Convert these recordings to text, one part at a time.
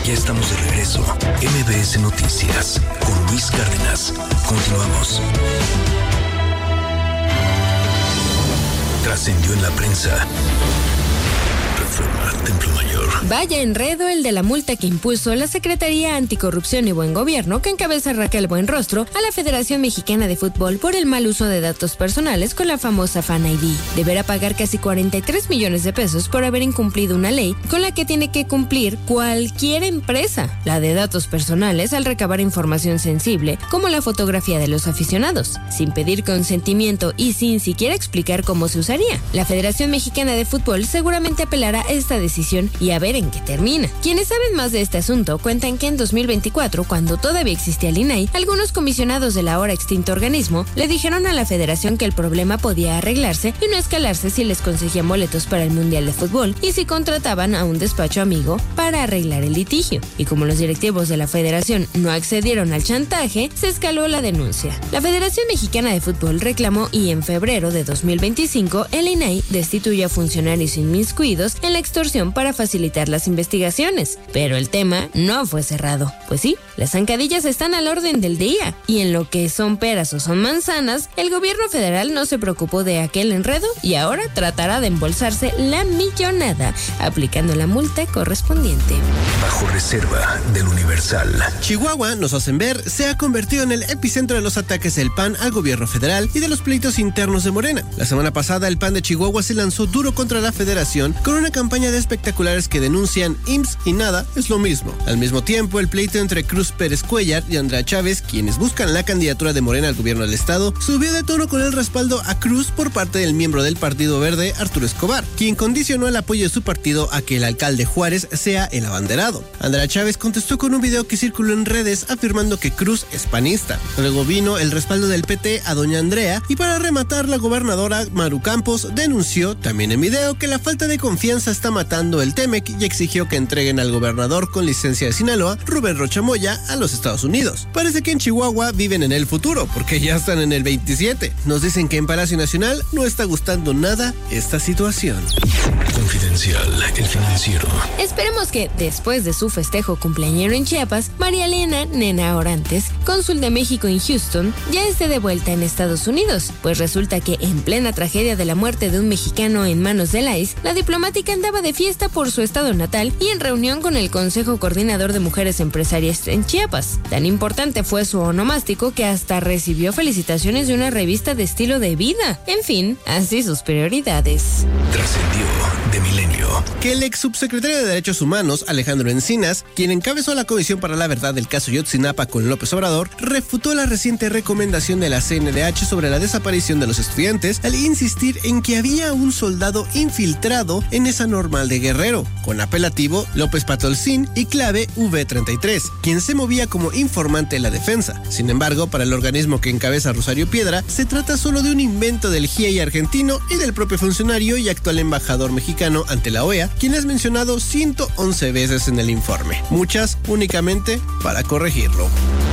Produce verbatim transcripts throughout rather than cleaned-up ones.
Ya estamos de regreso. M B S Noticias con Luis Cárdenas. Continuamos. Trascendió en la prensa. Reforma, Templo Mayor. Vaya enredo el de la multa que impuso la Secretaría Anticorrupción y Buen Gobierno, que encabeza Raquel Buenrostro, a la Federación Mexicana de Fútbol por el mal uso de datos personales con la famosa Fan I D. Deberá pagar casi cuarenta y tres millones de pesos por haber incumplido una ley con la que tiene que cumplir cualquier empresa, la de datos personales, al recabar información sensible, como la fotografía de los aficionados, sin pedir consentimiento y sin siquiera explicar cómo se usaría. La Federación Mexicana de Fútbol seguramente apelará a esta decisión y a ver en qué termina. Quienes saben más de este asunto cuentan que en dos mil veinticuatro, cuando todavía existía el I N A I, algunos comisionados del ahora extinto organismo le dijeron a la federación que el problema podía arreglarse y no escalarse si les conseguían boletos para el Mundial de Fútbol y si contrataban a un despacho amigo para arreglar el litigio. Y como los directivos de la federación no accedieron al chantaje, se escaló la denuncia. La Federación Mexicana de Fútbol reclamó y en febrero de dos mil veinticinco el I N A I destituyó a funcionarios inmiscuidos en la extorsión para facilitar las investigaciones. Pero el tema no fue cerrado. Pues sí, las zancadillas están al orden del día, y en lo que son peras o son manzanas, el gobierno federal no se preocupó de aquel enredo y ahora tratará de embolsarse la millonada, aplicando la multa correspondiente. Bajo reserva del Universal. Chihuahua, nos hacen ver, se ha convertido en el epicentro de los ataques del P A N al gobierno federal y de los pleitos internos de Morena. La semana pasada, el P A N de Chihuahua se lanzó duro contra la federación con una campaña de espectaculares que denuncian I M S S y nada es lo mismo. Al mismo tiempo, el pleito entre Cruz Pérez Cuellar y Andrea Chávez, quienes buscan la candidatura de Morena al gobierno del estado, subió de tono con el respaldo a Cruz por parte del miembro del Partido Verde, Arturo Escobar, quien condicionó el apoyo de su partido a que el alcalde Juárez sea el abanderado. Andrea Chávez contestó con un video que circuló en redes afirmando que Cruz es panista. Luego vino el respaldo del P T a doña Andrea, y para rematar, la gobernadora Maru Campos denunció también en video que la falta de confianza está matando el Temec y exigió que entreguen al gobernador con licencia de Sinaloa, Rubén Rocha Moya, a los Estados Unidos. Parece que en Chihuahua viven en el futuro, porque ya están en el veintisiete. Nos dicen que en Palacio Nacional no está gustando nada esta situación. Confidencial, el financiero. Esperemos que, después de su festejo cumpleañero en Chiapas, María Elena Nena Orantes, cónsul de México en Houston, ya esté de vuelta en Estados Unidos, pues resulta que en plena tragedia de la muerte de un mexicano en manos del I C E, la diplomática andaba de fiesta por su estado natal y en reunión con el Consejo Coordinador de Mujeres Empresarias en Chiapas. Tan importante fue su onomástico que hasta recibió felicitaciones de una revista de estilo de vida. En fin, así sus prioridades. Trascendió de Milenio. Que el ex subsecretario de Derechos Humanos, Alejandro Encinas, quien encabezó la Comisión para la Verdad del caso Yotzinapa con López Obrador, refutó la reciente recomendación de la C N D H sobre la desaparición de los estudiantes al insistir en que había un soldado infiltrado en esa normal de Guerrero, con apelativo López Patolcín y clave V treinta y tres, quien se movía como informante de la defensa. Sin embargo, para el organismo que encabeza Rosario Piedra, se trata solo de un invento del G I E I argentino y del propio funcionario y actual embajador mexicano ante la O E A, quien es mencionado ciento once veces en el informe, muchas únicamente para corregirlo.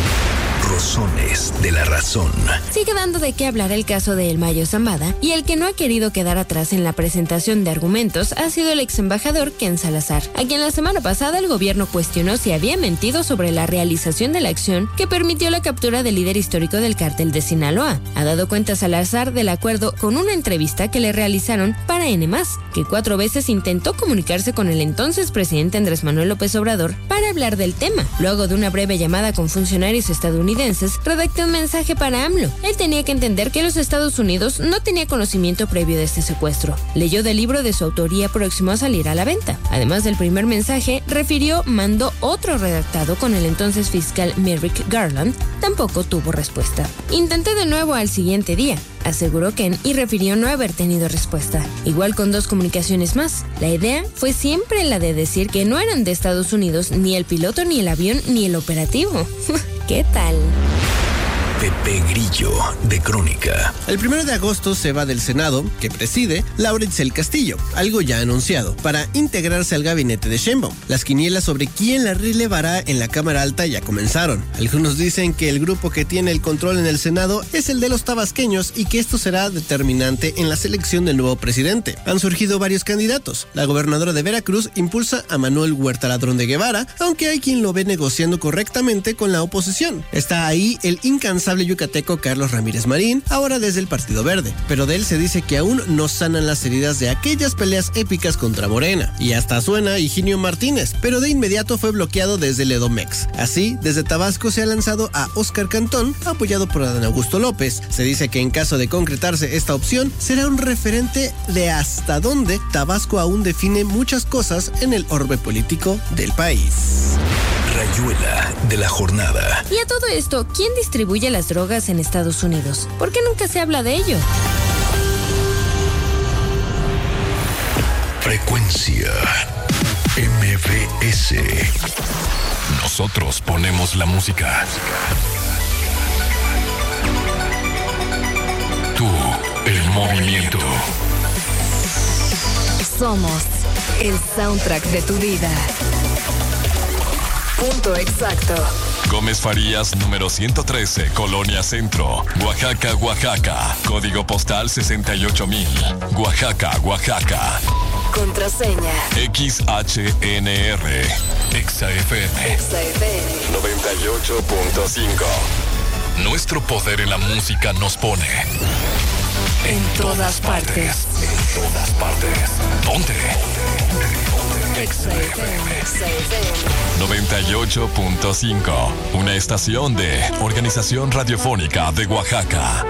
Rosones de la razón. Sigue dando de qué hablar el caso de El Mayo Zambada, y el que no ha querido quedar atrás en la presentación de argumentos ha sido el ex embajador Ken Salazar, a quien la semana pasada el gobierno cuestionó si había mentido sobre la realización de la acción que permitió la captura del líder histórico del cártel de Sinaloa. Ha dado cuenta Salazar del acuerdo con una entrevista que le realizaron para N más, que cuatro veces intentó comunicarse con el entonces presidente Andrés Manuel López Obrador para hablar del tema. Luego de una breve llamada con funcionarios estadounidenses, redactó un mensaje para AMLO. Él tenía que entender que los Estados Unidos no tenía conocimiento previo de este secuestro. Leyó del libro de su autoría próximo a salir a la venta. Además del primer mensaje, refirió, mandó otro redactado con el entonces fiscal Merrick Garland. Tampoco tuvo respuesta. Intenté de nuevo al siguiente día, aseguró Ken, y refirió no haber tenido respuesta. Igual con dos comunicaciones más. La idea fue siempre la de decir que no eran de Estados Unidos ni el piloto, ni el avión, ni el operativo. ¿Qué tal? Pepe Grillo, de Crónica. El primero de agosto se va del Senado, que preside Laura Itzel Castillo, algo ya anunciado, para integrarse al gabinete de Sheinbaum. Las quinielas sobre quién la relevará en la Cámara Alta ya comenzaron. Algunos dicen que el grupo que tiene el control en el Senado es el de los tabasqueños y que esto será determinante en la selección del nuevo presidente. Han surgido varios candidatos. La gobernadora de Veracruz impulsa a Manuel Huerta Ladrón de Guevara, aunque hay quien lo ve negociando correctamente con la oposición. Está ahí el incansable yucateco Carlos Ramírez Marín, ahora desde el Partido Verde, pero de él se dice que aún no sanan las heridas de aquellas peleas épicas contra Morena. Y hasta suena Higinio Martínez, pero de inmediato fue bloqueado desde el Edomex. Así, desde Tabasco se ha lanzado a Óscar Cantón, apoyado por Adán Augusto López. Se dice que en caso de concretarse esta opción, será un referente de hasta dónde Tabasco aún define muchas cosas en el orbe político del país. Rayuela de la jornada. Y a todo esto, ¿quién distribuye las drogas en Estados Unidos? ¿Por qué nunca se habla de ello? Frecuencia M B S. Nosotros ponemos la música. Tú, el movimiento. Somos el soundtrack de tu vida. Punto exacto. Gómez Farías, número ciento trece, Colonia Centro, Oaxaca, Oaxaca. Código postal sesenta y ocho mil. Oaxaca, Oaxaca. Contraseña X H N R. Exa F M. Exa F M noventa y ocho punto cinco. Nuestro poder en la música nos pone en todas partes. En todas partes. ¿Dónde? Exa F M. Exa F M noventa y ocho punto cinco. Una estación de Organización Radiofónica de Oaxaca.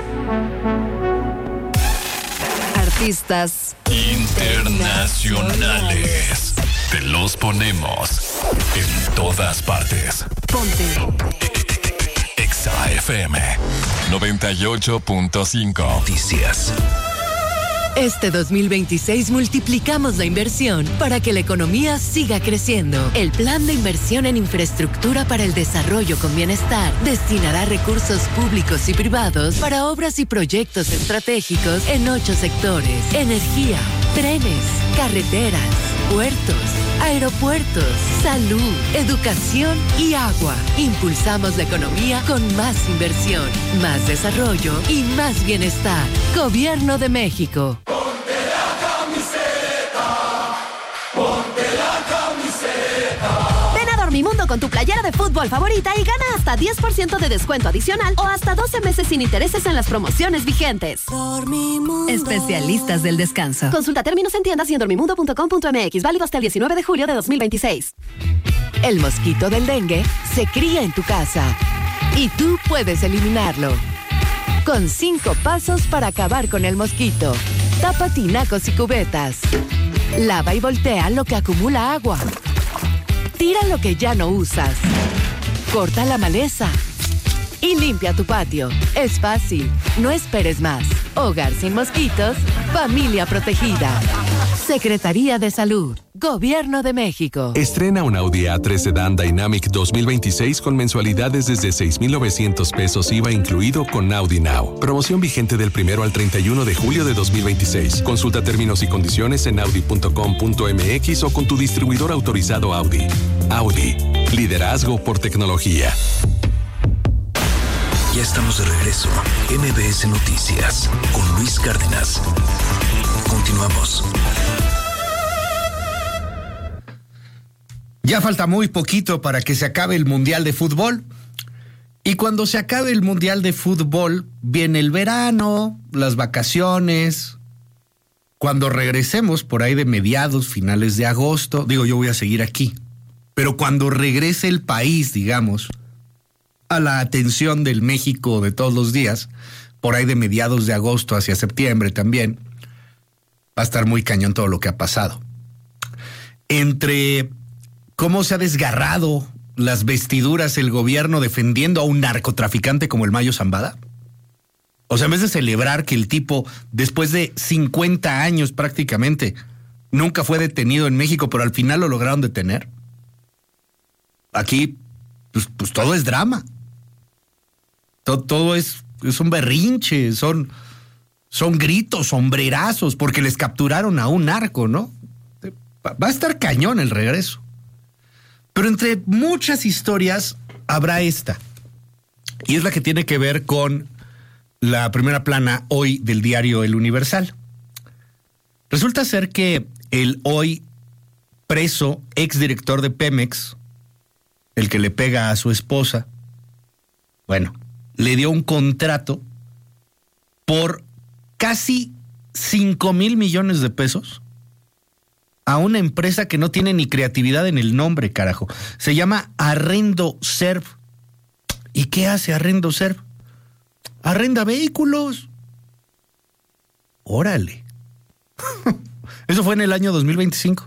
Artistas internacionales. Te los ponemos en todas partes. Ponte Exa F M noventa y ocho punto cinco. Noticias. Este dos mil veintiséis multiplicamos la inversión para que la economía siga creciendo. El Plan de Inversión en Infraestructura para el Desarrollo con Bienestar destinará recursos públicos y privados para obras y proyectos estratégicos en ocho sectores: energía, trenes, carreteras, puertos, aeropuertos, salud, educación y agua. Impulsamos la economía con más inversión, más desarrollo y más bienestar. Gobierno de México. Ponte la camiseta, ponte la camiseta. Ven a Dormimundo con tu playera de fútbol favorita y gana hasta diez por ciento de descuento adicional o hasta doce meses sin intereses en las promociones vigentes. Dormimundo. Especialistas del descanso. Consulta términos en tiendas y en dormimundo punto com punto m x. Válido hasta el diecinueve de julio de dos mil veintiséis. El mosquito del dengue se cría en tu casa y tú puedes eliminarlo. Con cinco pasos para acabar con el mosquito. Tapa tinacos y cubetas. Lava y voltea lo que acumula agua. Tira lo que ya no usas. Corta la maleza. Y limpia tu patio. Es fácil. No esperes más. Hogar sin mosquitos. Familia protegida. Secretaría de Salud. Gobierno de México. Estrena un Audi A tres Sedan Dynamic dos mil veintiséis con mensualidades desde seis mil novecientos pesos I V A incluido con Audi Now. Promoción vigente del primero al treinta y uno de julio de dos mil veintiséis. Consulta términos y condiciones en audi punto com punto m x o con tu distribuidor autorizado Audi. Audi. Liderazgo por tecnología. Ya estamos de regreso. M B S Noticias con Luis Cárdenas. Continuamos. Ya falta muy poquito para que se acabe el Mundial de Fútbol. Y cuando se acabe el Mundial de Fútbol, viene el verano, las vacaciones. Cuando regresemos por ahí de mediados, finales de agosto, digo, yo voy a seguir aquí. Pero cuando regrese el país, digamos, a la atención del México de todos los días, por ahí de mediados de agosto hacia septiembre también, va a estar muy cañón todo lo que ha pasado. Entre cómo se ha desgarrado las vestiduras el gobierno defendiendo a un narcotraficante como el Mayo Zambada. O sea, en vez de celebrar que el tipo, después de cincuenta años prácticamente, nunca fue detenido en México, pero al final lo lograron detener. Aquí, pues, pues todo es drama. Todo, todo es, es un berrinche, son, son gritos, sombrerazos, porque les capturaron a un narco, ¿no? Va a estar cañón el regreso. Pero entre muchas historias habrá esta. Y es la que tiene que ver con la primera plana hoy del diario El Universal. Resulta ser que el hoy preso exdirector de Pemex, el que le pega a su esposa, bueno, le dio un contrato por casi cinco mil millones de pesos a una empresa que no tiene ni creatividad en el nombre, carajo. Se llama Arrendo Serv. ¿Y qué hace Arrendo Serv? Arrenda vehículos. Órale. Eso fue en el año dos mil veinticinco.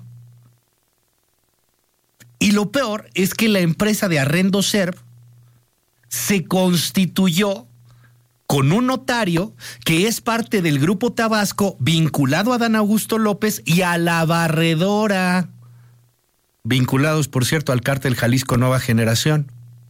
Y lo peor es que la empresa de Arrendo Serv se constituyó con un notario que es parte del Grupo Tabasco, vinculado a Dan Augusto López y a La Barredora, vinculados, por cierto, al cártel Jalisco Nueva Generación.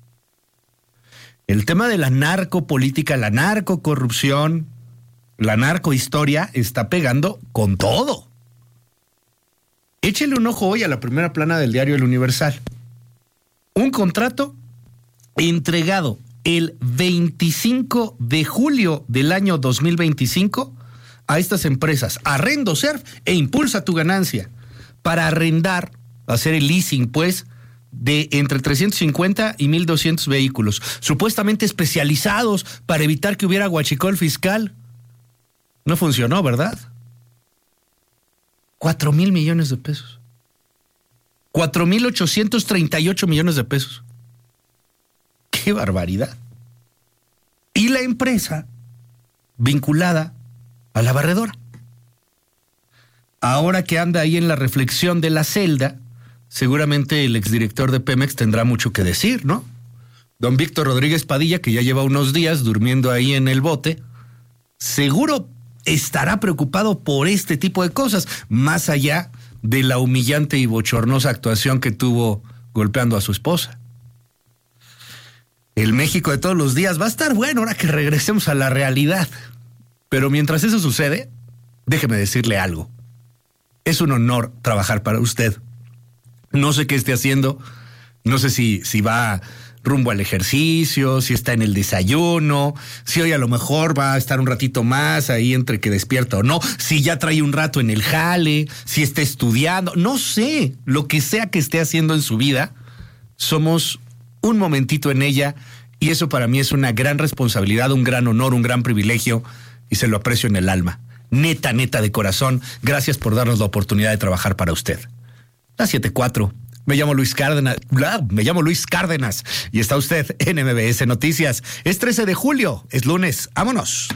El tema de la narcopolítica, la narcocorrupción, la narcohistoria está pegando con todo. Échele un ojo hoy a la primera plana del diario El Universal. Un contrato entregado el veinticinco de julio del año dos mil veinticinco a estas empresas, Arrendo Serv e Impulsa tu Ganancia, para arrendar, hacer el leasing, pues, de entre trescientos cincuenta y mil doscientos vehículos, supuestamente especializados para evitar que hubiera huachicol fiscal. No funcionó, ¿verdad? Cuatro mil millones de pesos. Cuatro mil ochocientos treinta y ocho millones de pesos. ¡Qué barbaridad! Y la empresa vinculada a La Barredora. Ahora que anda ahí en la reflexión de la celda, seguramente el exdirector de Pemex tendrá mucho que decir, ¿no? Don Víctor Rodríguez Padilla, que ya lleva unos días durmiendo ahí en el bote, seguro estará preocupado por este tipo de cosas, más allá de la humillante y bochornosa actuación que tuvo golpeando a su esposa. El México de todos los días va a estar bueno ahora que regresemos a la realidad. Pero mientras eso sucede, déjeme decirle algo. Es un honor trabajar para usted. No sé qué esté haciendo, no sé si, si va rumbo al ejercicio, si está en el desayuno, si hoy a lo mejor va a estar un ratito más ahí entre que despierta o no, si ya trae un rato en el jale, si está estudiando, no sé, lo que sea que esté haciendo en su vida, somos un momentito en ella y eso para mí es una gran responsabilidad, un gran honor, un gran privilegio y se lo aprecio en el alma. Neta, neta de corazón, gracias por darnos la oportunidad de trabajar para usted. Las siete cuatro. Me llamo Luis Cárdenas, me llamo Luis Cárdenas y está usted en M B S Noticias. Es trece de julio, es lunes, vámonos.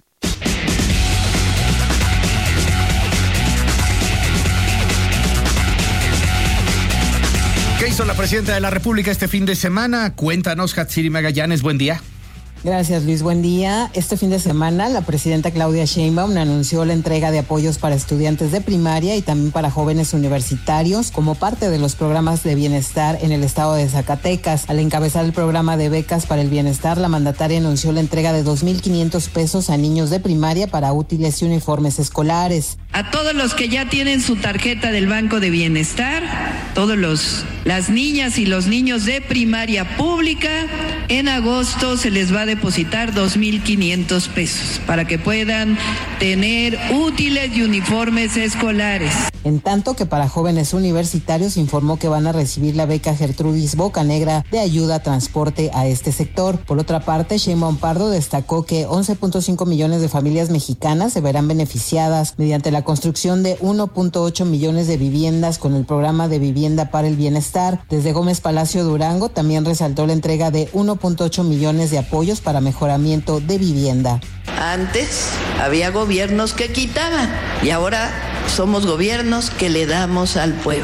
¿Qué hizo la presidenta de la República este fin de semana? Cuéntanos, Hatsiri Magallanes, buen día. Gracias, Luis. Buen día. Este fin de semana, la presidenta Claudia Sheinbaum anunció la entrega de apoyos para estudiantes de primaria y también para jóvenes universitarios como parte de los programas de bienestar en el estado de Zacatecas. Al encabezar el programa de becas para el bienestar, la mandataria anunció la entrega de dos mil quinientos pesos a niños de primaria para útiles y uniformes escolares. A todos los que ya tienen su tarjeta del Banco de Bienestar, todos los las niñas y los niños de primaria pública, en agosto se les va a depositar dos mil quinientos pesos para que puedan tener útiles y uniformes escolares. En tanto que para jóvenes universitarios informó que van a recibir la beca Gertrudis Bocanegra de ayuda a transporte a este sector. Por otra parte, Sheinbaum Pardo destacó que once punto cinco millones de familias mexicanas se verán beneficiadas mediante la construcción de uno punto ocho millones de viviendas con el programa de vivienda para el bienestar. Desde Gómez Palacio Durango también resaltó la entrega de uno punto ocho millones de apoyos para mejoramiento de vivienda. Antes había gobiernos que quitaban y ahora somos gobiernos que le damos al pueblo.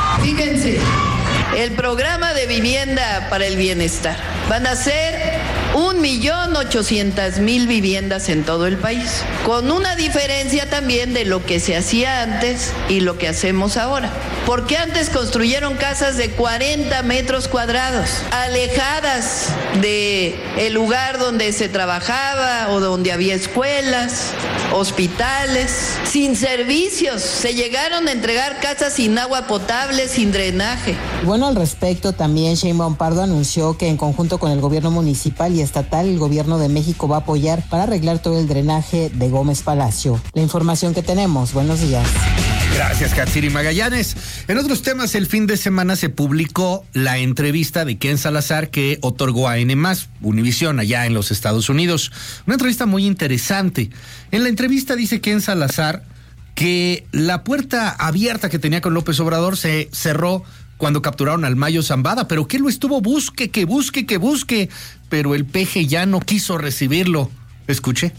Fíjense, el programa de vivienda para el bienestar van a ser un millón ochocientas mil viviendas en todo el país, con una diferencia también de lo que se hacía antes y lo que hacemos ahora. Porque antes construyeron casas de cuarenta metros cuadrados, alejadas de el lugar donde se trabajaba o donde había escuelas, hospitales, sin servicios. Se llegaron a entregar casas sin agua potable, sin drenaje. Bueno, al respecto también Sheinbaum Pardo anunció que en conjunto con el gobierno municipal y estatal, el gobierno de México va a apoyar para arreglar todo el drenaje de Gómez Palacio. La información que tenemos. Buenos días. Gracias, Katsiri Magallanes. En otros temas, el fin de semana se publicó la entrevista de Ken Salazar que otorgó a N más, Univisión, allá en los Estados Unidos. Una entrevista muy interesante. En la entrevista dice Ken Salazar que la puerta abierta que tenía con López Obrador se cerró cuando capturaron al Mayo Zambada, pero que él lo estuvo busque, que busque, que busque, pero el peje ya no quiso recibirlo. Escuche.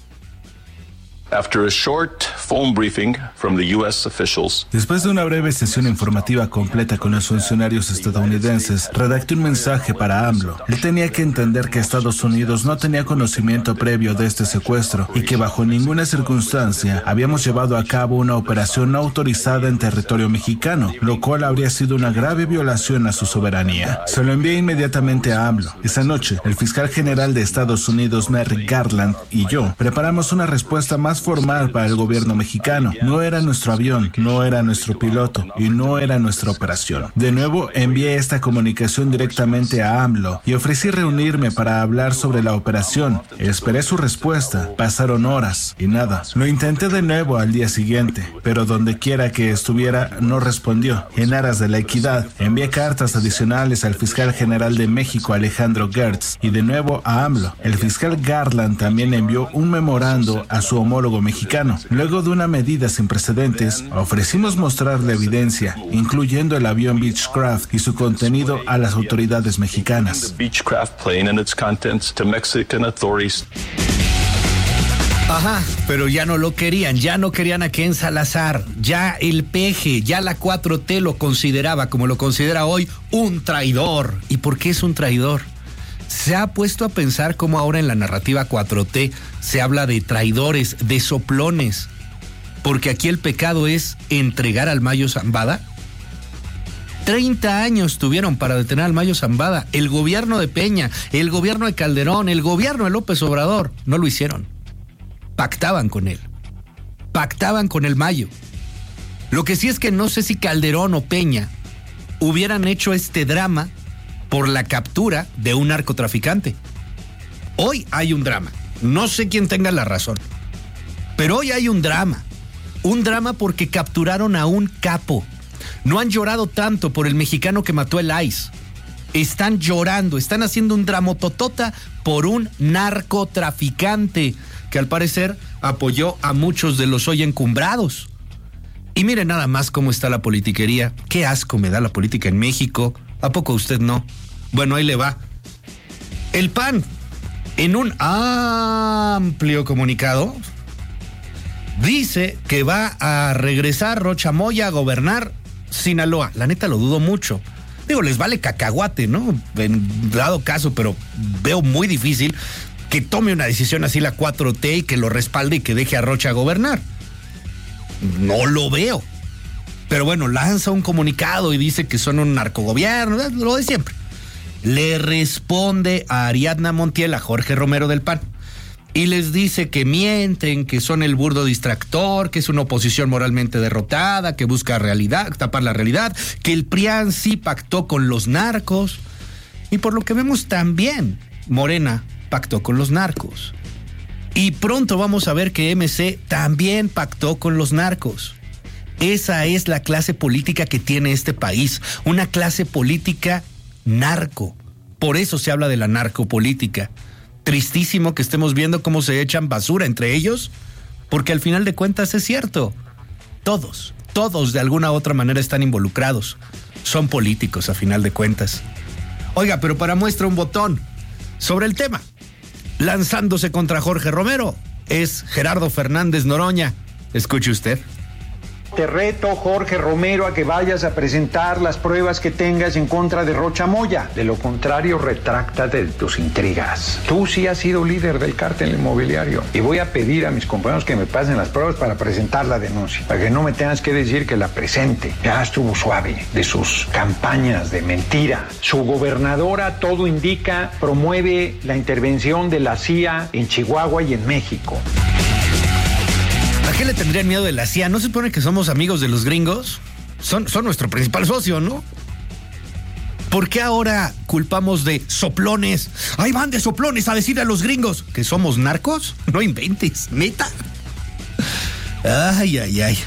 After a short phone briefing from the U S officials, después de una breve sesión informativa completa con los funcionarios estadounidenses, redacté un mensaje para AMLO. Él tenía que entender que Estados Unidos no tenía conocimiento previo de este secuestro y que bajo ninguna circunstancia habíamos llevado a cabo una operación no autorizada en territorio mexicano, lo cual habría sido una grave violación a su soberanía. Se lo envié inmediatamente a AMLO. Esa noche, el fiscal general de Estados Unidos, Merrick Garland, y yo preparamos una respuesta más formal para el gobierno mexicano. No era nuestro avión, no era nuestro piloto y no era nuestra operación. De nuevo, envié esta comunicación directamente a AMLO y ofrecí reunirme para hablar sobre la operación. Esperé su respuesta. Pasaron horas y nada. Lo intenté de nuevo al día siguiente, pero donde quiera que estuviera no respondió. En aras de la equidad, envié cartas adicionales al fiscal general de México, Alejandro Gertz, y de nuevo a AMLO. El fiscal Garland también envió un memorando a su homólogo mexicano. Luego de una medida sin precedentes, ofrecimos mostrar la evidencia, incluyendo el avión Beechcraft y su contenido, a las autoridades mexicanas. Ajá, pero ya no lo querían, ya no querían a Ken Salazar, ya el peje, ya la cuatro T lo consideraba, como lo considera hoy, un traidor. ¿Y por qué es un traidor? Se ha puesto a pensar cómo ahora en la narrativa cuatro T se habla de traidores, de soplones, porque aquí el pecado es entregar al Mayo Zambada. treinta años tuvieron para detener al Mayo Zambada. El gobierno de Peña, el gobierno de Calderón, el gobierno de López Obrador, no lo hicieron. Pactaban con él, pactaban con el Mayo. Lo que sí es que no sé si Calderón o Peña hubieran hecho este drama por la captura de un narcotraficante. Hoy hay un drama. No sé quién tenga la razón, pero hoy hay un drama. Un drama porque capturaron a un capo. No han llorado tanto por el mexicano que mató el ICE. Están llorando, están haciendo un dramototota por un narcotraficante que al parecer apoyó a muchos de los hoy encumbrados. Y miren nada más cómo está la politiquería. Qué asco me da la política en México. ¿A poco usted no? Bueno, ahí le va. El P A N, en un amplio comunicado, dice que va a regresar Rocha Moya a gobernar Sinaloa. La neta lo dudo mucho. Digo, les vale cacahuate, ¿no? En dado caso, pero veo muy difícil que tome una decisión así la cuatro T y que lo respalde y que deje a Rocha gobernar. No lo veo. Pero bueno, lanza un comunicado y dice que son un narcogobierno, lo de siempre. Le responde a Ariadna Montiel, a Jorge Romero del P A N, y les dice que mienten, que son el burdo distractor, que es una oposición moralmente derrotada, que busca realidad, tapar la realidad, que el P R I A N sí pactó con los narcos, y por lo que vemos también, Morena pactó con los narcos. Y pronto vamos a ver que M C también pactó con los narcos. Esa es la clase política que tiene este país, una clase política narco. Por eso se habla de la narcopolítica. Tristísimo que estemos viendo cómo se echan basura entre ellos, porque al final de cuentas es cierto. Todos, todos de alguna u otra manera están involucrados. Son políticos a final de cuentas. Oiga, pero para muestra un botón sobre el tema, lanzándose contra Jorge Romero, es Gerardo Fernández Noroña. Escuche usted. Te reto, Jorge Romero, a que vayas a presentar las pruebas que tengas en contra de Rocha Moya. De lo contrario, retráctate de tus intrigas. Tú sí has sido líder del cártel inmobiliario. Y voy a pedir a mis compañeros que me pasen las pruebas para presentar la denuncia. Para que no me tengas que decir que la presente. Ya estuvo suave de sus campañas de mentira. Su gobernadora, todo indica, promueve la intervención de la C I A en Chihuahua y en México. ¿A qué le tendrían miedo de la C I A? ¿No se supone que somos amigos de los gringos? Son, son nuestro principal socio, ¿no? ¿Por qué ahora culpamos de soplones? ¡Ahí van de soplones a decirle a los gringos que somos narcos! No inventes, neta. Ay, ay, ay.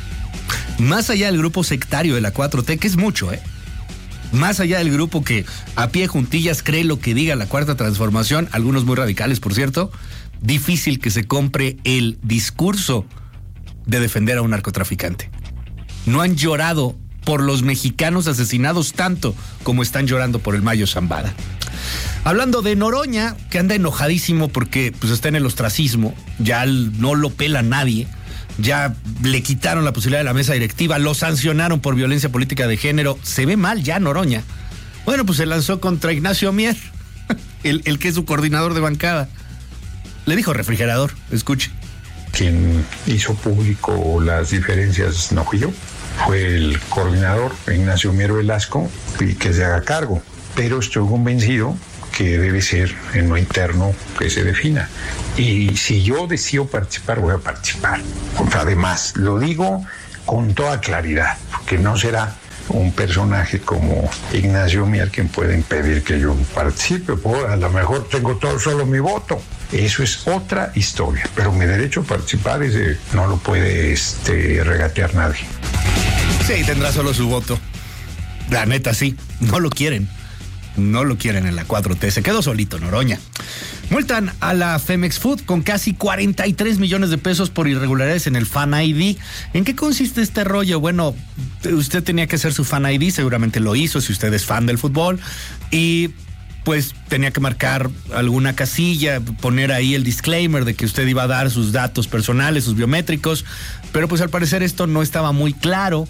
Más allá del grupo sectario de la cuatro T, que es mucho, ¿eh? Más allá del grupo que a pie juntillas cree lo que diga la Cuarta Transformación, algunos muy radicales, por cierto, difícil que se compre el discurso de defender a un narcotraficante. No han llorado por los mexicanos asesinados tanto como están llorando por el Mayo Zambada. Hablando de Noroña, que anda enojadísimo porque pues, está en el ostracismo, ya no lo pela nadie, ya le quitaron la posibilidad de la mesa directiva, lo sancionaron por violencia política de género, se ve mal ya Noroña. Bueno, pues se lanzó contra Ignacio Mier, el, el que es su coordinador de bancada. Le dijo refrigerador, escuche. Quien hizo público las diferencias no fui yo, fue el coordinador Ignacio Mier Velasco, y que se haga cargo. Pero estoy convencido que debe ser en lo interno que se defina. Y si yo decido participar, voy a participar. Además, lo digo con toda claridad, que no será un personaje como Ignacio Mier quien puede impedir que yo participe. Pues a lo mejor tengo todo solo mi voto. Eso es otra historia. Pero mi derecho a participar ese no lo puede este, regatear nadie. Sí, tendrá solo su voto. La neta, sí. No lo quieren. No lo quieren en la cuatro T. Se quedó solito Noroña. Multan a la Femex Food con casi cuarenta y tres millones de pesos por irregularidades en el Fan I D. ¿En qué consiste este rollo? Bueno, usted tenía que hacer su Fan I D, seguramente lo hizo si usted es fan del fútbol, y pues tenía que marcar alguna casilla, poner ahí el disclaimer de que usted iba a dar sus datos personales, sus biométricos, pero pues al parecer esto no estaba muy claro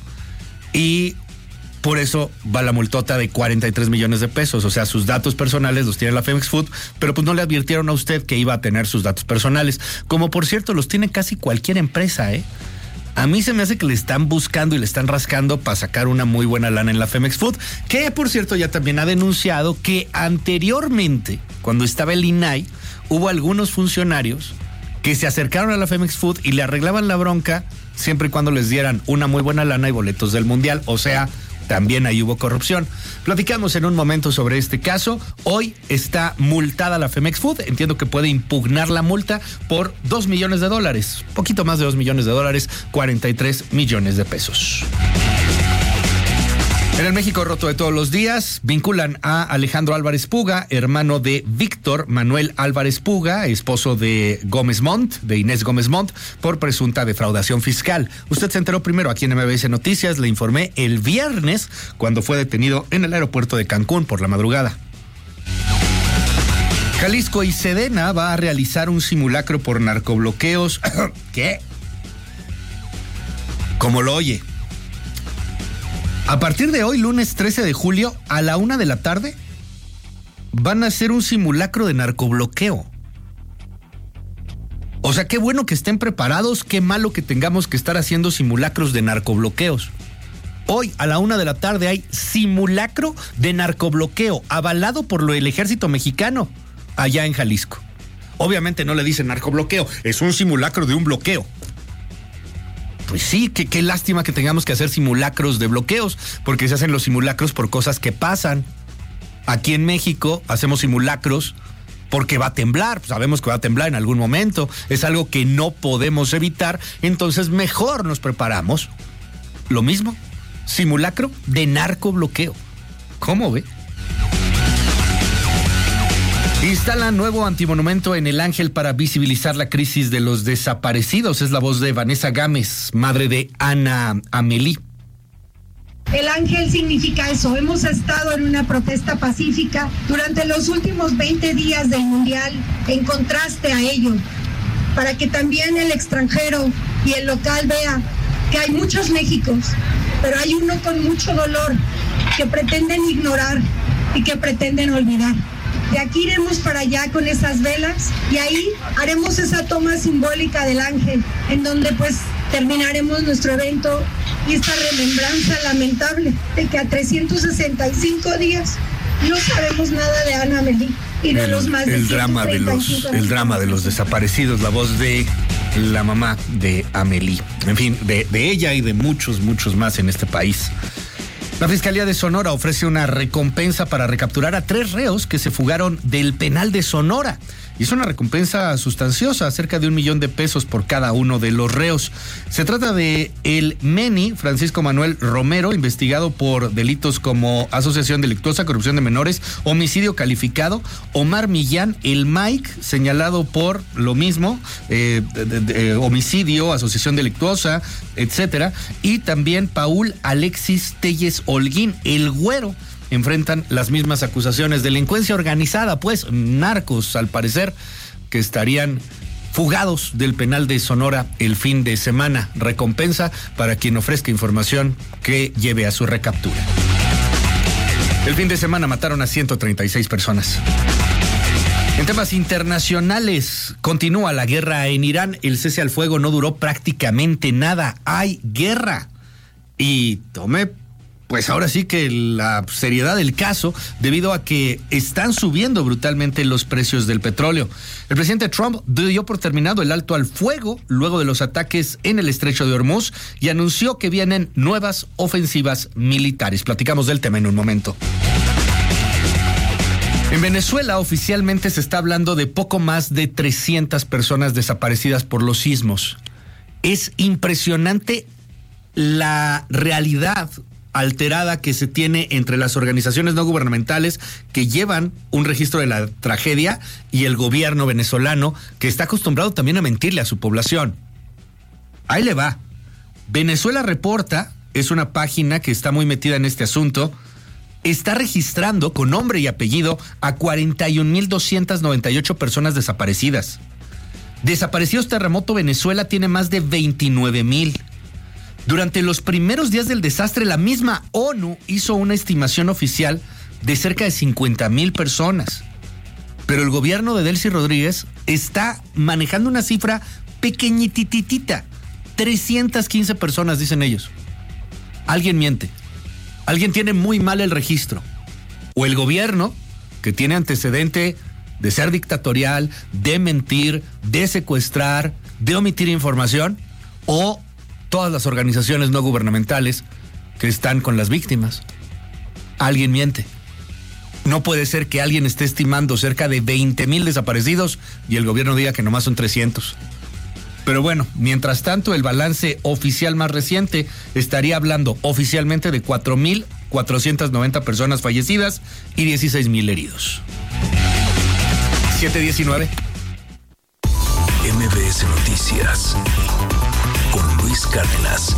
y por eso va la multota de cuarenta y tres millones de pesos. O sea, sus datos personales los tiene la Femex Food, pero pues no le advirtieron a usted que iba a tener sus datos personales. Como por cierto, los tiene casi cualquier empresa, ¿eh? A mí se me hace que le están buscando y le están rascando para sacar una muy buena lana en la Femex Food, que por cierto ya también ha denunciado que anteriormente, cuando estaba el I N A I, hubo algunos funcionarios que se acercaron a la Femex Food y le arreglaban la bronca siempre y cuando les dieran una muy buena lana y boletos del Mundial. O sea, también ahí hubo corrupción. Platicamos en un momento sobre este caso. Hoy está multada la Femex Food. Entiendo que puede impugnar la multa por dos millones de dólares. Poquito más de dos millones de dólares, cuarenta y tres millones de pesos. En el México roto de todos los días, vinculan a Alejandro Álvarez Puga, hermano de Víctor Manuel Álvarez Puga, esposo de Gómez Montt, de Inés Gómez Montt, por presunta defraudación fiscal. Usted se enteró primero aquí en M B S Noticias, le informé el viernes cuando fue detenido en el aeropuerto de Cancún por la madrugada. Jalisco y Sedena va a realizar un simulacro por narcobloqueos. ¿Qué? Como lo oye. A partir de hoy, lunes trece de julio, a la una de la tarde, van a hacer un simulacro de narcobloqueo. O sea, qué bueno que estén preparados, qué malo que tengamos que estar haciendo simulacros de narcobloqueos. Hoy, a la una de la tarde, hay simulacro de narcobloqueo, avalado por el ejército mexicano, allá en Jalisco. Obviamente no le dicen narcobloqueo, es un simulacro de un bloqueo. Pues sí, qué, qué lástima que tengamos que hacer simulacros de bloqueos, porque se hacen los simulacros por cosas que pasan. Aquí en México hacemos simulacros porque va a temblar, sabemos que va a temblar en algún momento, es algo que no podemos evitar, entonces mejor nos preparamos. Lo mismo, simulacro de narcobloqueo. ¿Cómo ve? Instalan nuevo antimonumento en El Ángel para visibilizar la crisis de los desaparecidos. Es la voz de Vanessa Gámez, madre de Ana Amelí. El Ángel significa eso. Hemos estado en una protesta pacífica durante los últimos veinte días del Mundial, en contraste a ello, para que también el extranjero y el local vea que hay muchos Méxicos, pero hay uno con mucho dolor que pretenden ignorar y que pretenden olvidar. De aquí iremos para allá con esas velas y ahí haremos esa toma simbólica del ángel, en donde pues terminaremos nuestro evento y esta remembranza lamentable de que a trescientos sesenta y cinco días no sabemos nada de Ana Amelie y de el, los más de el drama de los el drama de los desaparecidos, la voz de la mamá de Amelie, en fin, de, de ella y de muchos, muchos más en este país. La Fiscalía de Sonora ofrece una recompensa para recapturar a tres reos que se fugaron del penal de Sonora. Y es una recompensa sustanciosa, cerca de un millón de pesos por cada uno de los reos. Se trata de el Meni, Francisco Manuel Romero, investigado por delitos como asociación delictuosa, corrupción de menores, homicidio calificado. Omar Millán, el Mike, señalado por lo mismo, eh, de, de, homicidio, asociación delictuosa, etcétera. Y también Paul Alexis Telles Holguín, el Güero. Enfrentan las mismas acusaciones. Delincuencia organizada, pues, narcos, al parecer, que estarían fugados del penal de Sonora el fin de semana. Recompensa para quien ofrezca información que lleve a su recaptura. El fin de semana mataron a ciento treinta y seis personas. En temas internacionales, continúa la guerra en Irán. El cese al fuego no duró prácticamente nada. Hay guerra. Y tome pues ahora sí que la seriedad del caso, debido a que están subiendo brutalmente los precios del petróleo. El presidente Trump dio por terminado el alto al fuego luego de los ataques en el estrecho de Hormuz y anunció que vienen nuevas ofensivas militares. Platicamos del tema en un momento. En Venezuela oficialmente se está hablando de poco más de trescientas personas desaparecidas por los sismos. Es impresionante la realidad alterada que se tiene entre las organizaciones no gubernamentales que llevan un registro de la tragedia y el gobierno venezolano, que está acostumbrado también a mentirle a su población. Ahí le va. Venezuela Reporta es una página que está muy metida en este asunto. Está registrando con nombre y apellido a cuarenta y un mil doscientas noventa y ocho personas desaparecidas. Desaparecidos terremoto, Venezuela tiene más de veintinueve mil. Durante los primeros días del desastre, la misma ONU hizo una estimación oficial de cerca de cincuenta mil personas. Pero el gobierno de Delcy Rodríguez está manejando una cifra pequeñititita. trescientas quince personas, dicen ellos. Alguien miente. Alguien tiene muy mal el registro. O el gobierno, que tiene antecedente de ser dictatorial, de mentir, de secuestrar, de omitir información, o todas las organizaciones no gubernamentales que están con las víctimas. Alguien miente. No puede ser que alguien esté estimando cerca de veinte mil desaparecidos y el gobierno diga que nomás son trescientos. Pero bueno, mientras tanto, el balance oficial más reciente estaría hablando oficialmente de cuatro mil cuatrocientas noventa personas fallecidas y dieciséis mil heridos. siete diecinueve. M B S Noticias con Luis Cárdenas.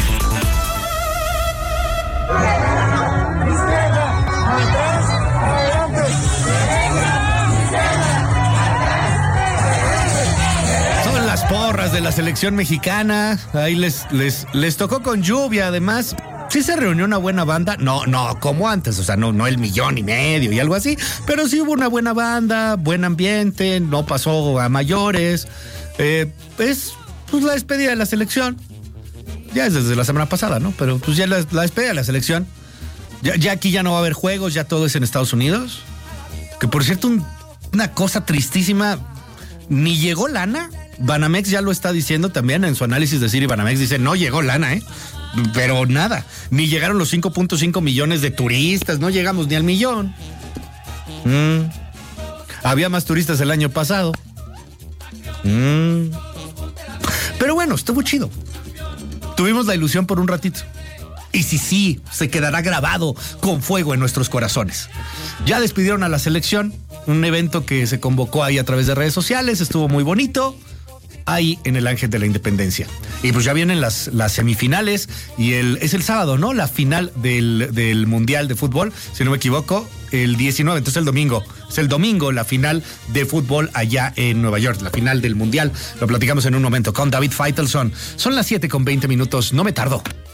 Son las porras de la selección mexicana. Ahí les, les, les tocó con lluvia, además. Sí se reunió una buena banda, no, no, como antes, o sea, no, no el millón y medio y algo así, pero sí hubo una buena banda, buen ambiente, no pasó a mayores. Eh, es pues la despedida de la selección. Ya es desde la semana pasada, ¿no? Pero pues ya la, la despedida de la selección. Ya, ya aquí ya no va a haber juegos, ya todo es en Estados Unidos. Que por cierto, un, una cosa tristísima, ni llegó lana. Banamex ya lo está diciendo también en su análisis de City. Banamex dice, no llegó lana, ¿eh? Pero nada, ni llegaron los cinco punto cinco millones de turistas, no llegamos ni al millón. Mm. Había más turistas el año pasado. Mm. Pero bueno, estuvo chido. Tuvimos la ilusión por un ratito. Y sí, sí, se quedará grabado con fuego en nuestros corazones. Ya despidieron a la selección, un evento que se convocó ahí a través de redes sociales, estuvo muy bonito. ahí en el Ángel de la Independencia. Y pues ya vienen las, las semifinales y el es el sábado, ¿no? La final del, del Mundial de Fútbol, si no me equivoco, el diecinueve, entonces el domingo. Es el domingo la final de fútbol allá en Nueva York, la final del Mundial. Lo platicamos en un momento con David Feitelson. Son las siete con veinte minutos, no me tardo.